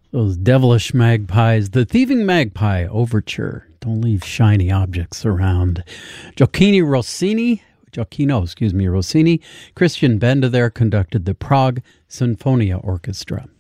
Those devilish magpies, the Thieving Magpie Overture. Don't leave shiny objects around. Gioacchino Rossini, Christian Benda there conducted the Prague Sinfonia Orchestra.